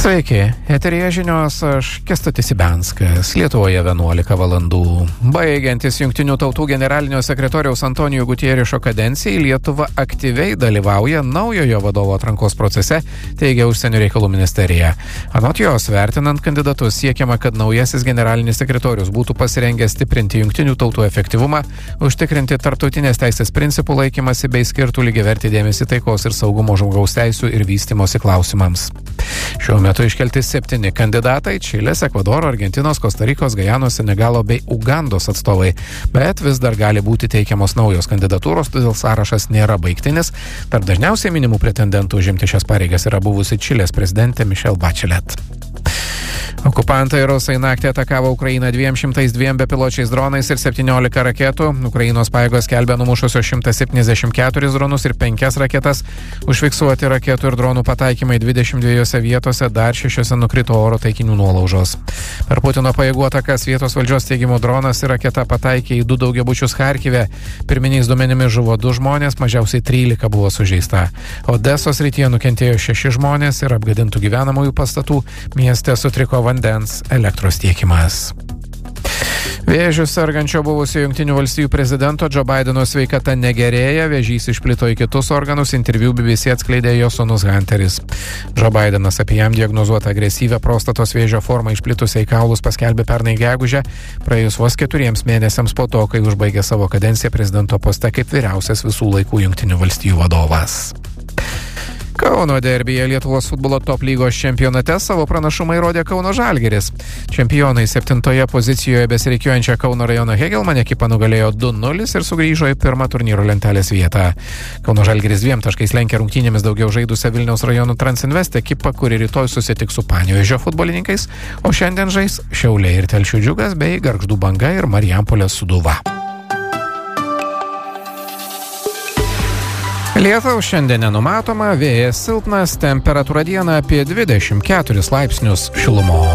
Sveiki, eteryje žinios, aš Kęstutis Ibianskas, Lietuvoje 11 valandų. Baigiantis Jungtinių tautų generalinio sekretoriaus Antonijo Gutierrešo kadencijai, Lietuva aktyviai dalyvauja naujojo vadovo atrankos procese, teigia Užsienio reikalų ministerija. Anot jos, vertinant kandidatus, siekiama, kad naujasis generalinis sekretorius būtų pasirengęs stiprinti Jungtinių tautų efektyvumą, užtikrinti tarptautinės teisės principų laikymasi bei skirtų lygiavertį dėmesį taikos ir saugumo, žmogaus teisų ir vystymosi klausimams. Šiuo metu iškelti 7 kandidatai – Čilės, Ekvadoro, Argentinos, Kostarikos, Gajanos, Senegalo bei Ugandos atstovai. Bet vis dar gali būti teikiamos naujos kandidatūros, todėl sąrašas nėra baigtinis. Tarp dažniausiai minimų pretendentų užimti šias pareigas yra buvusi Čilės prezidentė Michelle Bachelet. Okupantai rusai naktį atakavo Ukrainą 202 bepiločiais dronais ir 17 raketų. Ukrainos pajėgos skelbia numušusios 174 dronus ir 5 raketas. Užfiksuoti raketų ir dronų pataikymai 22 vietose, dar 6 nukrito oro taikinių nuolaužos. Per Putino pajėgų atakas vietos valdžios teigimu dronas ir raketa pataikė į 2 daugiabučius Charkive. Pirminiais duomenimis žuvo 2 žmonės, mažiausiai 13 buvo sužeista. Odesos srityje nukentėjo 6 žmonės ir apgadintų gyvenamųjų pastatų. Mieste sutriko vandens elektros tiekimas. Vėžiu sergančio buvusio Jungtinių valstijų prezidento Joe Bideno sveikata negerėja, vėžys išplito į kitus organus, interviu BBC atskleidė jo sūnus Hunteris. Joe Bidenas apie jam diagnozuotą agresyvią prostatos vėžio formą išplitusią į kaulus paskelbė pernai gegužę, praėjus vos 4 mėnesiams po to, kai užbaigė savo kadenciją prezidento poste kaip vyriausias visų laikų Jungtinių valstijų vadovas. Kauno derbyje Lietuvos futbolo top lygos čempionate savo pranašumą įrodė Kauno Žalgiris. Čempionai 7 pozicijoje besirikiuojančią Kauno rajono Hegelmann ekipą nugalėjo 2-0 ir sugrįžo į pirmą turnyro lentelės vietą. Kauno Žalgiris 2 taškais lenkia rungtynėmis daugiau žaidusią Vilniaus rajono Transinvest ekipą, kuri rytoj susitiks su Panevėžio futbolininkais, o šiandien žais Šiauliai ir Telšių Džiugas bei Gargždų Banga ir Marijampolės Sūduva. Lietaus šiandien nenumatoma, vėjas silpnas, temperatūra dieną apie 24 laipsnius šilumos.